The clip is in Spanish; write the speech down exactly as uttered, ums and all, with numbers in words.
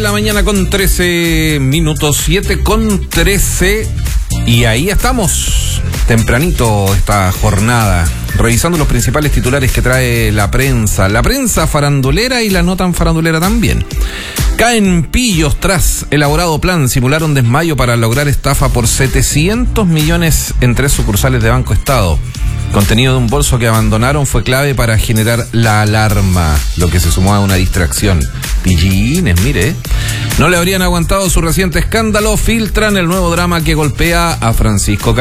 la mañana con trece minutos, siete con trece. Y ahí estamos, tempranito esta jornada, revisando los principales titulares que trae la prensa. La prensa farandulera y la no tan farandulera también. Caen pillos tras elaborado plan. Simularon desmayo para lograr estafa por setecientos millones en tres sucursales de Banco Estado. Contenido de un bolso que abandonaron fue clave para generar la alarma, lo que se sumó a una distracción. Pillines, mire. No le habrían aguantado su reciente escándalo. Filtran el nuevo drama que golpea a Francisco